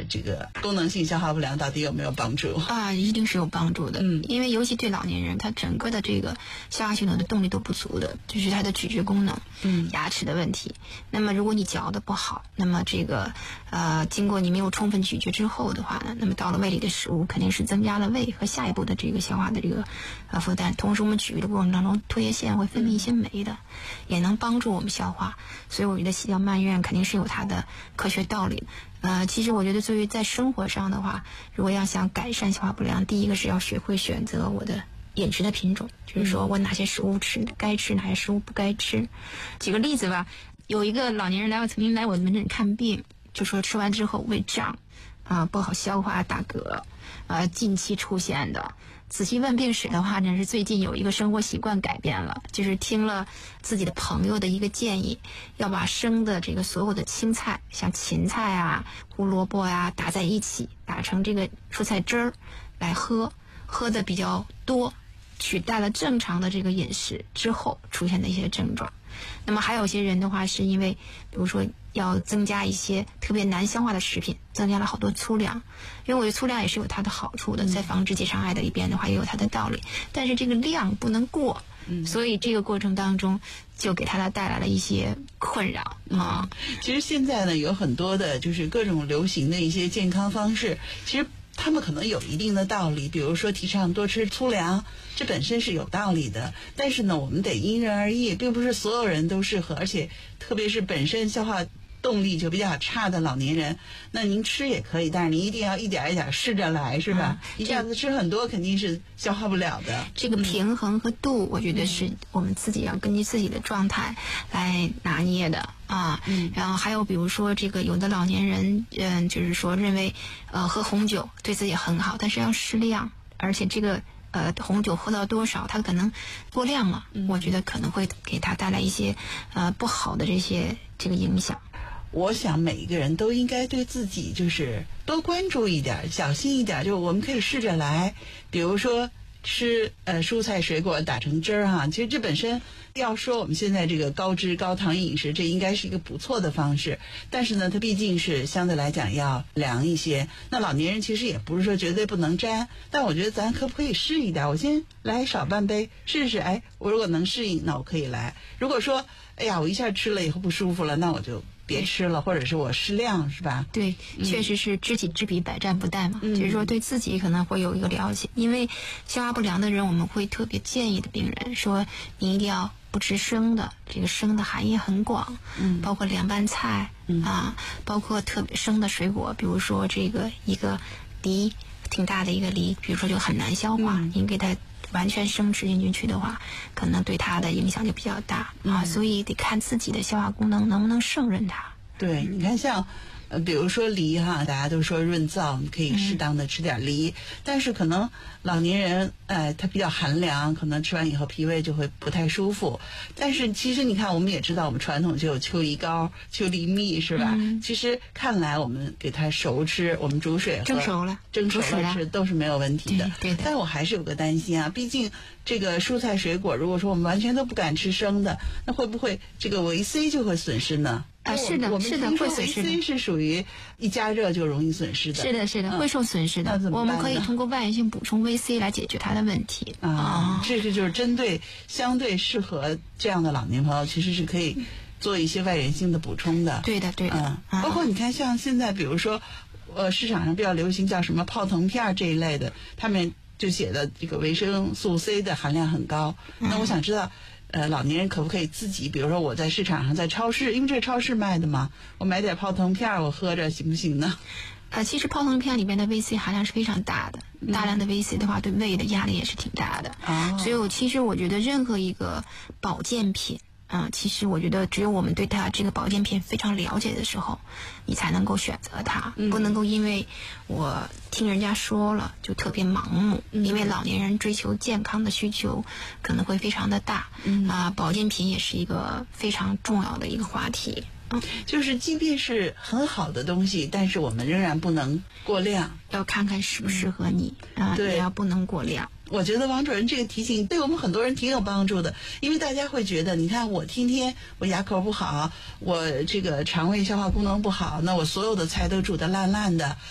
这个功能性消化不良到底有没有帮助啊？一定是有帮助的。因为尤其对老年人，他整个的这个消化系统的动力都不足的，就是他的咀嚼功能，牙齿的问题。那么如果你嚼的不好，那么这个经过你没有充分咀嚼之后的话呢，那么到了胃里的食物肯定是增加了胃和下一步的这个消化的这个负担。同时我们咀嚼的过程当中，唾液腺会分泌一些酶的，也能帮助我们消化。所以我觉得细嚼慢咽肯定是有它的科学道理。其实我觉得作为在生活上的话，如果要想改善消化不良，第一个是要学会选择我的饮食的品种，就是说我哪些食物该吃，哪些食物不该吃。举个例子吧，有一个老年人曾经来我的门诊看病，就说吃完之后胃胀不好消化打嗝近期出现的。仔细问病史的话呢，是最近有一个生活习惯改变了，就是听了自己的朋友的一个建议，要把生的这个所有的青菜，像芹菜啊、胡萝卜啊打在一起，打成这个蔬菜汁儿来喝的比较多，取代了正常的这个饮食之后出现的一些症状。那么还有些人的话，是因为比如说要增加一些特别难消化的食品，增加了好多粗粮。因为我觉得粗粮也是有它的好处的，在防止结肠癌的里边的话也有它的道理，但是这个量不能过，所以这个过程当中就给它带来了一些困扰啊。 其实现在呢，有很多的就是各种流行的一些健康方式，其实他们可能有一定的道理，比如说提倡多吃粗粮，这本身是有道理的，但是呢我们得因人而异，并不是所有人都适合，而且特别是本身消化动力就比较差的老年人，那您吃也可以，但是您一定要一点一点试着来，是吧？一下子吃很多肯定是消化不了的。 这个平衡和度，我觉得是我们自己要根据自己的状态来拿捏的啊。然后还有比如说这个有的老年人，就是说认为喝红酒对自己很好，但是要适量，而且这个红酒喝到多少，它可能过量了，我觉得可能会给他带来一些不好的这个影响。 我想每一个人都应该对自己就是多关注一点，小心一点，就我们可以试着来，比如说吃蔬菜水果打成汁儿哈。其实这本身要说我们现在这个高脂高糖饮食，这应该是一个不错的方式，但是呢它毕竟是相对来讲要凉一些。那老年人其实也不是说绝对不能沾，但我觉得咱可不可以试一点，我先来少半杯试试，我如果能适应那我可以来，如果说我一下吃了以后不舒服了，那我就别吃了，或者是我适量，是吧？ 对，确实是知己知彼，百战不殆嘛。就是说对自己可能会有一个了解，因为消化不良的人，我们会特别建议的病人说，你一定要不吃生的，这个生的含义很广，包括凉拌菜包括特别生的水果，比如说这个一个梨，挺大的一个梨，比如说就很难消化，您给它完全生吃进去的话，可能对它的影响就比较大所以得看自己的消化功能能不能胜任它。 对，你看像比如说梨大家都说润燥，你可以适当的吃点梨，但是可能老年人他比较寒凉，可能吃完以后脾胃就会不太舒服。但是其实你看，我们也知道我们传统就有秋梨膏、秋梨蜜，是吧？其实看来我们给它熟吃，我们煮水喝蒸熟了吃都是没有问题的。 对的。 但我还是有个担心毕竟这个蔬菜水果，如果说我们完全都不敢吃生的，那会不会这个维 C 就会损失呢？ 是的，会损失的。 维 C 是属于一加热就容易损失的。 是的，会受损失的。我们可以通过外源性补充维 C 来解决它的问题这是就是针对相对适合这样的老年朋友，其实是可以做一些外源性的补充的。 对的。 包括你看像现在比如说市场上比较流行叫什么泡腾片这一类的，他们就写的这个维生素 C 的含量很高。那我想知道老年人可不可以自己，比如说我在市场上在超市，因为这是超市卖的嘛，我买点泡腾片我喝着行不行呢？ 其实泡腾片里边的 VC 含量是非常大的，大量的 VC 的话对胃的压力也是挺大的所以其实我觉得任何一个保健品其实我觉得只有我们对它这个保健品非常了解的时候，你才能够选择它，不能够因为我听人家说了就特别盲目因为老年人追求健康的需求可能会非常的大保健品也是一个非常重要的一个话题就是即便是很好的东西，但是我们仍然不能过量， 要看看适不适合你对， 也要不能过量。 我觉得王主任这个提醒对我们很多人挺有帮助的，因为大家会觉得你看我天天我牙口不好，我这个肠胃消化功能不好，那我所有的菜都煮得烂烂的，